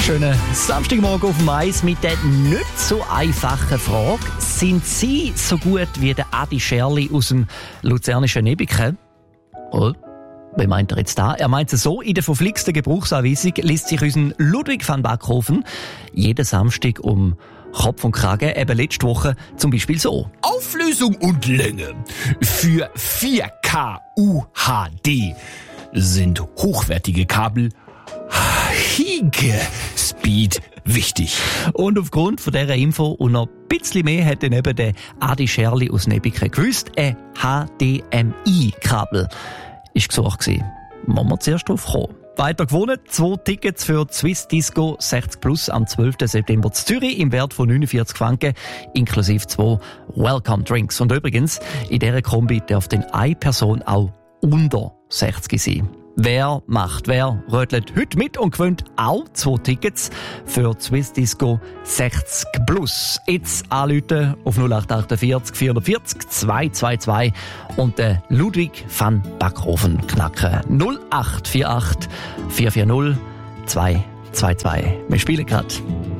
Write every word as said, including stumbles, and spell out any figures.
Schönen Samstagmorgen auf dem Eis mit der nicht so einfachen Frage. Sind Sie so gut wie der Adi Scherli aus dem luzernischen Nebiken? Oh, wie meint er jetzt da? Er meint es so, in der verflixten Gebrauchsanweisung liest sich unser Ludwig van Backhofen jeden Samstag um Kopf und Kragen, eben letzte Woche zum Beispiel so. Auflösung und Länge für vier K U H D sind hochwertige Kabel High Speed wichtig. Und aufgrund von dieser Info und noch ein bisschen mehr hat dann eben der Adi Scherli aus Nebiken gewusst, ein H D M I-Kabel ist gesucht gewesen. Wollen wir zuerst drauf kommen. Weiter gewonnen, zwei Tickets für die Swiss Disco sechzig plus am zwölften September in Zürich im Wert von neunundvierzig Franken, inklusive zwei Welcome Drinks. Und übrigens, in dieser Kombi darf dann eine Person auch unter sechzig sein. Wer macht, wer rötelt heute mit und gewinnt auch zwei Tickets für die Swiss Disco sechzig plus. Jetzt anrufen auf null acht achtundvierzig vierundvierzig zweihundertzweiundzwanzig und den Ludwig van Backhofen knacken. null acht vier acht vier vier null zwei zwei zwei. Wir spielen gerade.